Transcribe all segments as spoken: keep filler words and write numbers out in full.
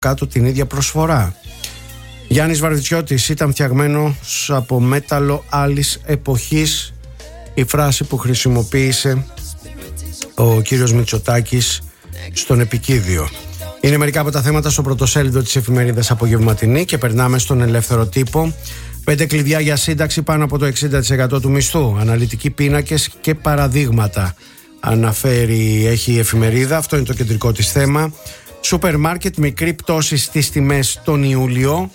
κάτω την ίδια προσφορά. Γιάννης Βαρδιτσιώτης, ήταν φτιαγμένος από μέταλλο άλλης εποχής, η φράση που χρησιμοποίησε ο κύριος Μητσοτάκης στον επικίδιο. Είναι μερικά από τα θέματα στο πρωτοσέλιδο της εφημερίδας Απογευματινή και περνάμε στον ελεύθερο τύπο. Πέντε κλειδιά για σύνταξη πάνω από το εξήντα τοις εκατό του μισθού. Αναλυτικοί πίνακες και παραδείγματα αναφέρει, έχει η εφημερίδα. Αυτό είναι το κεντρικό της θέμα. Σούπερ μάρκετ, μικρή πτώση στις τιμές τον Ιούλιο.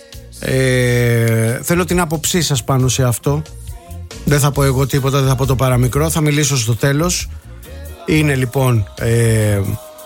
Ε, θέλω την άποψή σας πάνω σε αυτό. Δεν θα πω εγώ τίποτα, δεν θα πω το παραμικρό. Θα μιλήσω στο τέλος. Είναι λοιπόν ε, ε,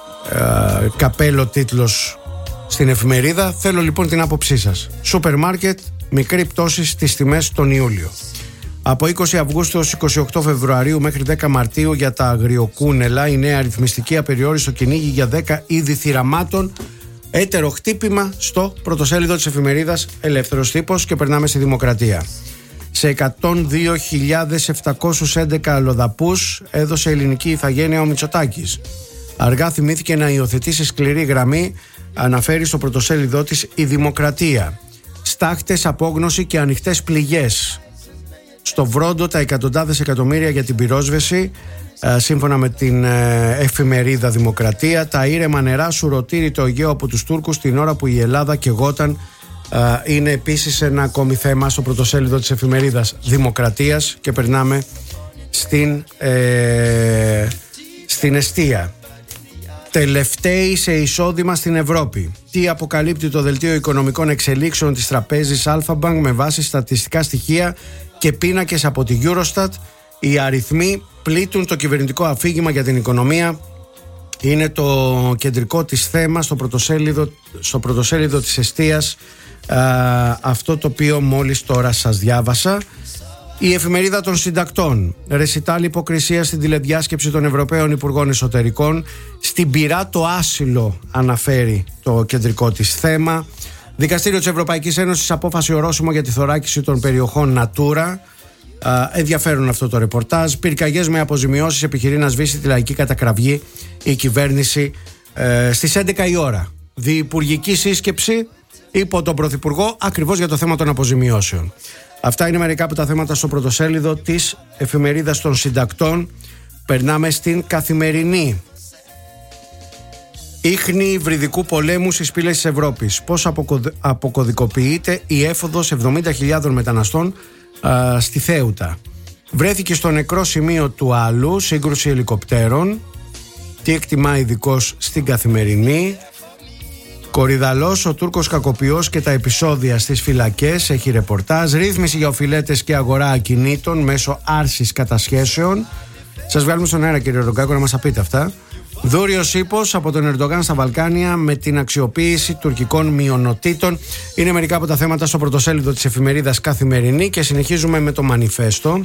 καπέλο τίτλος στην εφημερίδα. Θέλω λοιπόν την άποψή σας. Σούπερ μάρκετ, μικρή πτώση στις τιμές τον Ιούλιο. Από είκοσι Αυγούστου έως είκοσι οκτώ Φεβρουαρίου μέχρι δέκα Μαρτίου για τα αγριοκούνελα, η νέα αριθμιστική απεριόριστο κυνήγι για δέκα είδη θηραμάτων. Έτερο χτύπημα στο πρωτοσέλιδο της εφημερίδας Ελεύθερος Τύπος και περνάμε στη Δημοκρατία. Σε εκατόν δύο χιλιάδες επτακόσιους έντεκα αλλοδαπούς έδωσε ελληνική ηθαγένεια ο Μητσοτάκης. Αργά θυμήθηκε να υιοθετήσει σκληρή γραμμή, αναφέρει στο πρωτοσέλιδό της η Δημοκρατία. Στάχτες, απόγνωση και ανοιχτές πληγές. Στο Βρόντο τα εκατοντάδες εκατομμύρια για την πυρόσβεση, σύμφωνα με την εφημερίδα Δημοκρατία. Τα ήρεμα νερά σουρωτήρι το Αιγαίο από τους Τούρκους την ώρα που η Ελλάδα καιγόταν, είναι επίσης ένα ακόμη θέμα στο πρωτοσέλιδο της εφημερίδας Δημοκρατίας και περνάμε στην, ε, στην εστία. Τελευταίοι σε εισόδημα στην Ευρώπη. Τι αποκαλύπτει το Δελτίο Οικονομικών Εξελίξεων της τραπέζης Alpha Bank με βάση στατιστικά στοιχεία και πίνακες από τη Eurostat. Οι αριθμοί πλήττουν το κυβερνητικό αφήγημα για την οικονομία. Είναι το κεντρικό της θέμα στο πρωτοσέλιδο, στο πρωτοσέλιδο της εστίας, α, αυτό το οποίο μόλις τώρα σας διάβασα. Η εφημερίδα των συντακτών. Ρεσιτάλ υποκρισία στην τηλεδιάσκεψη των Ευρωπαίων Υπουργών Εσωτερικών. Στην πυρά το άσυλο, αναφέρει το κεντρικό της θέμα. Δικαστήριο της Ευρωπαϊκής Ένωσης, απόφαση ορόσημο για τη θωράκιση των περιοχών Natura. Uh, ενδιαφέρον αυτό το ρεπορτάζ. Πυρκαγιές με αποζημιώσεις, επιχειρεί να σβήσει τη λαϊκή κατακραυγή η κυβέρνηση uh, στις έντεκα η ώρα. Διυπουργική σύσκεψη υπό τον Πρωθυπουργό ακριβώς για το θέμα των αποζημιώσεων. Αυτά είναι μερικά από τα θέματα στο πρωτοσέλιδο της εφημερίδας των συντακτών. Περνάμε στην Καθημερινή. Ίχνη υβριδικού πολέμου στις πύλες της Ευρώπης. Πώς αποκωδ... αποκωδικοποιείται η έφοδος εβδομήντα χιλιάδων μεταναστών α, στη Θέουτα. Βρέθηκε στο νεκρό σημείο του άλλου σύγκρουση ελικοπτέρων. Τι εκτιμά ειδικός στην Καθημερινή. Κορυδαλός, ο Τούρκος κακοποιός και τα επεισόδια στις φυλακές, έχει ρεπορτάζ. Ρύθμιση για οφειλέτες και αγορά ακινήτων μέσω άρσης κατασχέσεων. Σας βγάλουμε στον αέρα, κύριε Ρογκάκο, να μας τα πείτε αυτά. Δούριος ύπος από τον Ερντογάν στα Βαλκάνια με την αξιοποίηση τουρκικών μειονοτήτων. Είναι μερικά από τα θέματα στο πρωτοσέλιδο της εφημερίδας Καθημερινή και συνεχίζουμε με το μανιφέστο.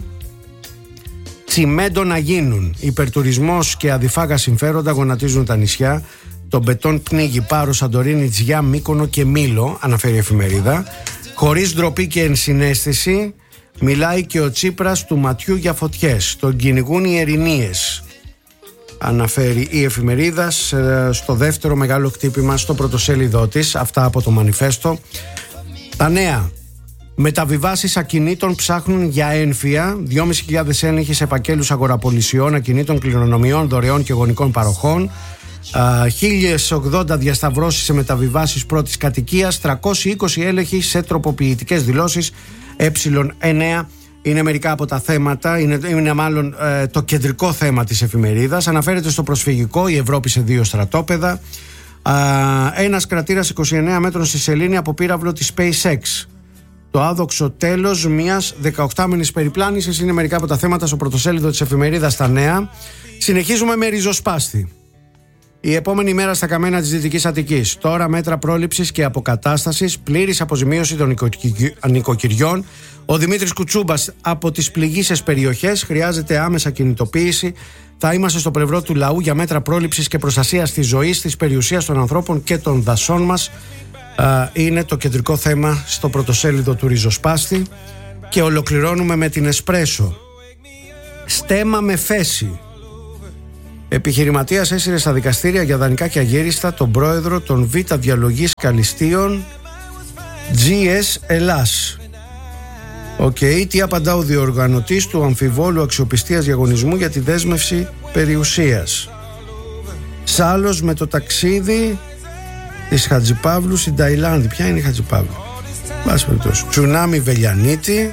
Τσιμέντο να γίνουν. Υπερτουρισμός και αδιφάγα συμφέροντα γονατίζουν τα νησιά. Το μπετόν πνίγει Πάρο, Σαντορίνη, Τζιά, Μύκονο και Μήλο, αναφέρει η εφημερίδα. Χωρίς ντροπή και ενσυναίσθηση, μιλάει και ο Τσίπρας του ματιού για φωτιές. Τον κυνηγούν οι ερηνίες, αναφέρει η εφημερίδα στο δεύτερο μεγάλο χτύπημα στο πρωτοσέλιδό της. Αυτά από το μανιφέστο. Τα νέα. Μεταβιβάσεις ακινήτων ψάχνουν για ένφια. δυόμισι χιλιάδες έλεγχοι σε φακέλους αγοραπολισιών, ακινήτων, κληρονομιών, δωρεών και γονικών παροχών. χίλιες ογδόντα διασταυρώσεις σε μεταβιβάσεις πρώτης κατοικίας, τριακόσιοι είκοσι έλεγχοι σε τροποποιητικές δηλώσεις ε εννέα. Είναι μερικά από τα θέματα, είναι, είναι μάλλον ε, το κεντρικό θέμα της εφημερίδας. Αναφέρεται στο προσφυγικό, η Ευρώπη σε δύο στρατόπεδα. Α, ένας κρατήρας είκοσι εννέα μέτρων στη σελήνη από πύραυλο της SpaceX. Το άδοξο τέλος μιας δεκαοκτάμηνης περιπλάνησης. Είναι μερικά από τα θέματα στο πρωτοσέλιδο της εφημερίδας Τα Νέα. Συνεχίζουμε με ριζοσπάστη. Η επόμενη μέρα στα καμένα της Δυτικής Αττικής. Τώρα μέτρα πρόληψης και αποκατάστασης, πλήρης αποζημίωση των νοικοκυριών. Ο Δημήτρης Κουτσούμπας από τις πληγείσες περιοχές, χρειάζεται άμεσα κινητοποίηση. Θα είμαστε στο πλευρό του λαού για μέτρα πρόληψης και προστασίας της ζωής, της περιουσίας των ανθρώπων και των δασών μας. Είναι το κεντρικό θέμα στο πρωτοσέλιδο του ριζοσπάστη. Και ολοκληρώνουμε με την Εσπρέσο. Στέμα με φέση. Επιχειρηματίας έσυρε στα δικαστήρια για δανεικά και αγέριστα τον πρόεδρο των Β' Διαλογής Καλυστείων τζι ες Ελλάς. Οκ, okay. Τι απαντά ο διοργανωτής του αμφιβόλου αξιοπιστίας διαγωνισμού για τη δέσμευση περιουσίας? Σάλος με το ταξίδι της Χατζηπαύλου στην Ταϊλάνδη. Ποια είναι η Χατζηπαύλου? Βάση περιπτώσει. Τσουνάμι Βελιανίτη.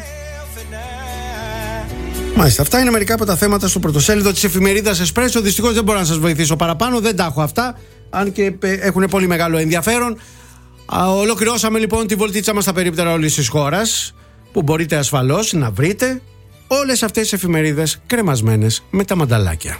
Μάλιστα, αυτά είναι μερικά από τα θέματα στο πρωτοσέλιδο της εφημερίδας Εσπρέσο. Δυστυχώς δεν μπορώ να σας βοηθήσω παραπάνω, δεν τα έχω αυτά, αν και έχουν πολύ μεγάλο ενδιαφέρον. Α, ολοκληρώσαμε λοιπόν τη βολτίτσα μας στα περίπτερα όλης της χώρας, που μπορείτε ασφαλώς να βρείτε όλες αυτές τις εφημερίδες κρεμασμένες με τα μανταλάκια.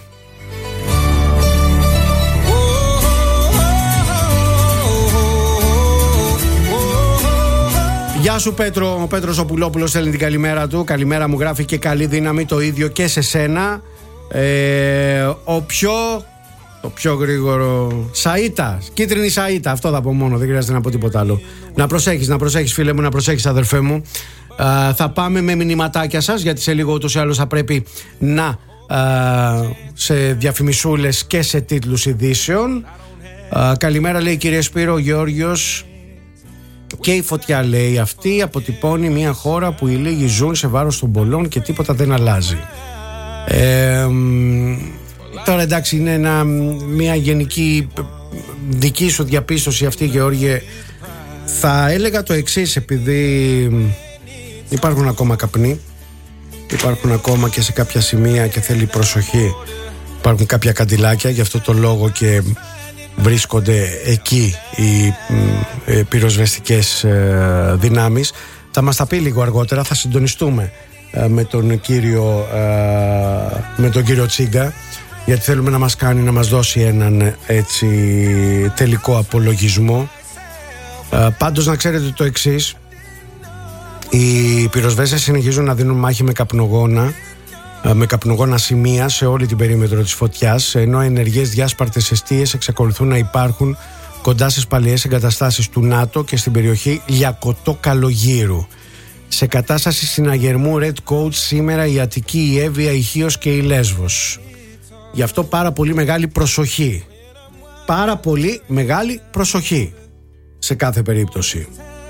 Γεια σου Πέτρο, ο Πέτρος ο Πουλόπουλος στέλνει την καλημέρα του. Καλημέρα μου, γράφει και καλή δύναμη, το ίδιο και σε σένα. ε, Ο πιο Το πιο γρήγορο Σαΐτα, κίτρινη Σαΐτα. Αυτό θα πω μόνο, δεν χρειάζεται να πω τίποτα άλλο. Να προσέχεις, να προσέχεις φίλε μου, να προσέχεις αδερφέ μου. α, Θα πάμε με μηνυματάκια σας, γιατί σε λίγο ούτως ή άλλως θα πρέπει να α, σε διαφημισούλες και σε τίτλους ειδήσεων. α, Καλημέρα λέει κύριε Σπύρο, ο Γεώργιος. Και η φωτιά λέει, αυτή αποτυπώνει μια χώρα που οι λίγοι ζουν σε βάρος των πολλών και τίποτα δεν αλλάζει. ε, Τώρα εντάξει, είναι ένα, μια γενική δική σου διαπίστωση αυτή, Γεώργιε. Θα έλεγα το εξής, επειδή υπάρχουν ακόμα καπνοί, υπάρχουν ακόμα και σε κάποια σημεία και θέλει προσοχή, υπάρχουν κάποια καντιλάκια, γι' αυτό το λόγο και βρίσκονται εκεί οι ε, πυροσβεστικές ε, δυνάμεις. Θα μας τα πει λίγο αργότερα, θα συντονιστούμε ε, με τον κύριο ε, με τον κύριο Τσίγκα, γιατί θέλουμε να μας κάνει, να μας δώσει έναν έτσι τελικό απολογισμό. ε, Πάντως να ξέρετε το εξής, οι πυροσβέστες συνεχίζουν να δίνουν μάχη με καπνογόνα, με καπνογόνα σημεία σε όλη την περίμετρο της φωτιάς, ενώ ενεργές διάσπαρτες εστίες εξακολουθούν να υπάρχουν κοντά στις παλαιές εγκαταστάσεις του ΝΑΤΟ και στην περιοχή Λιακωτό Καλογύρου. Σε κατάσταση συναγερμού Red Coat σήμερα η Αττική, η Εύβοια, η Χίος και η Λέσβος. Γι' αυτό πάρα πολύ μεγάλη προσοχή. Πάρα πολύ μεγάλη προσοχή σε κάθε περίπτωση.